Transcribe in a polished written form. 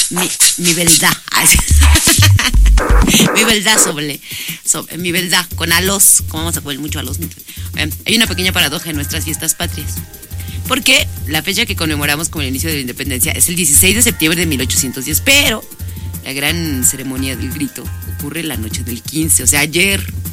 mi verdad. Mi verdad mi verdad, con alos, como vamos a comer mucho alos. Hay una pequeña paradoja en nuestras fiestas patrias. Porque la fecha que conmemoramos como el inicio de la independencia es el 16 de septiembre de 1810, pero la gran ceremonia del grito ocurre la noche del 15, o sea, ayer.